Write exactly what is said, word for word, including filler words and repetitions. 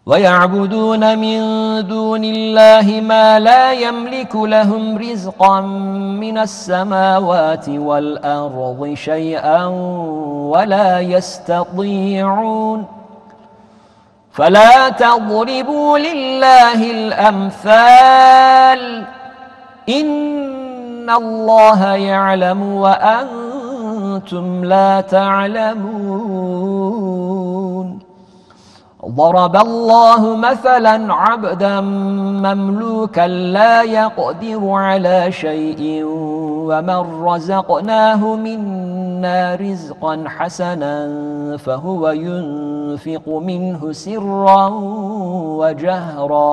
ويعبدون من دون الله ما لا يملك لهم رزقا من السماوات والأرض شيئا ولا يستطيعون فلا تضربوا لله الأمثال إن الله يعلم وأنتم لا تعلمون ضرب الله مثلا عبدا مملوكا لا يقدر على شيء ومن رزقناه منا رزقا حسنا فهو ينفق منه سرا وجهرا